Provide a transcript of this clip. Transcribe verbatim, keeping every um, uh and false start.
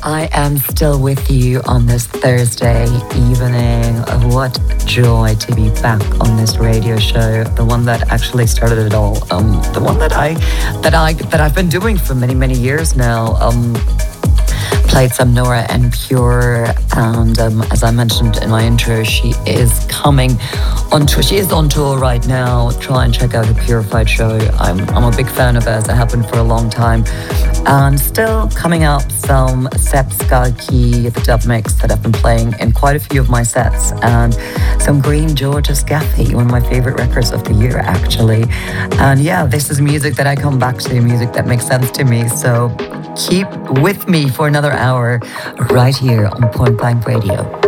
I am still with you on this Thursday evening. What joy to be back on this radio show, the one that actually started it all, um, the one that I, that I, that I've been doing for many, many years now. Um, played some Nora En Pure, and um, as I mentioned in my intro, she is coming on tour. She is on tour right now. Try and check out her Purified show. I'm, I'm a big fan of hers. I have been for a long time. And still coming up some Sepp Skalki, the dub mix that I've been playing in quite a few of my sets, and some Green Georgia Scaffy, one of my favorite records of the year, actually. And yeah, this is music that I come back to, music that makes sense to me. So keep with me for another hour right here on Point Blank Radio.